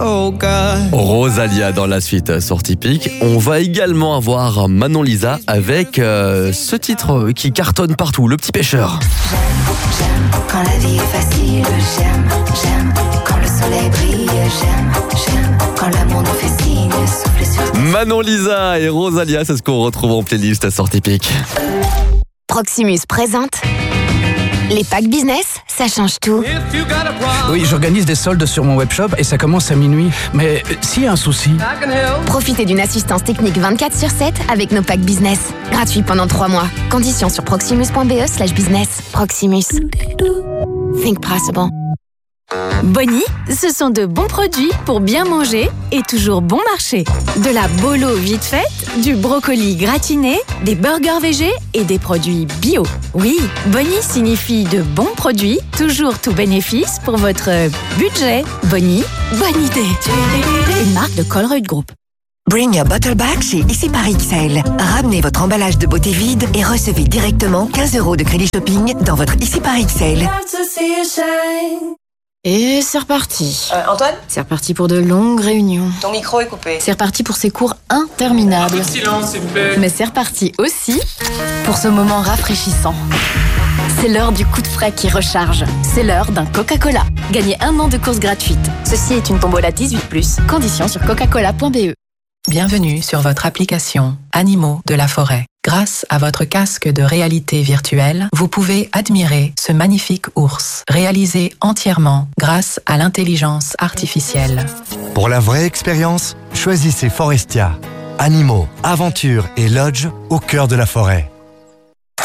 Oh God. Rosalia dans la suite sur Typique. On va également avoir Manon Lisa avec ce titre qui cartonne partout, Le Petit Pêcheur. J'aime quand la vie est facile, j'aime quand le soleil brille, j'aime quand l'amour nous fait signe, souffle sur Manon Lisa et Rosalia, c'est ce qu'on retrouve en playlist sur Typique. Proximus présente les packs business, ça change tout. Oui, j'organise des soldes sur mon webshop et ça commence à minuit. Mais s'il y a un souci... Profitez d'une assistance technique 24/7 avec nos packs business. Gratuit pendant 3 mois. Conditions sur proximus.be/business. Proximus. Think possible. Bonnie, ce sont de bons produits pour bien manger et toujours bon marché. De la bolo vite faite, du brocoli gratiné, des burgers végés et des produits bio. Oui, Bonnie signifie de bons produits, toujours tout bénéfice pour votre budget. Bonnie, bonne idée. Une marque de Colruyt Group. Bring your bottle back chez Ici par XL. Ramenez votre emballage de beauté vide et recevez directement 15 € de crédit shopping dans votre Ici par XL. Et c'est reparti. Antoine ? C'est reparti pour de longues réunions. Ton micro est coupé. C'est reparti pour ces cours interminables. Silence, s'il vous plaît. Mais c'est reparti aussi pour ce moment rafraîchissant. C'est l'heure du coup de frais qui recharge. C'est l'heure d'un Coca-Cola. Gagnez 1 an de courses gratuites. Ceci est une tombola 18+. Conditions sur coca-cola.be. Bienvenue sur votre application Animaux de la forêt. Grâce à votre casque de réalité virtuelle, vous pouvez admirer ce magnifique ours, réalisé entièrement grâce à l'intelligence artificielle. Pour la vraie expérience, choisissez Forestia. Animaux, aventures et lodge au cœur de la forêt.